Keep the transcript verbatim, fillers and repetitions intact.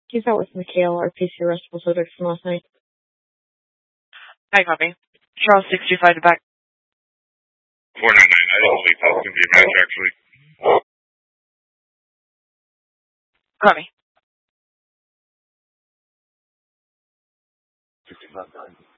He's out with Mikhail, our P C restful subject from last night. Hi, copy. Charles six two five to back. four nine nine, I don't believe that's going to be a match, actually. Copy. sixty-five nine.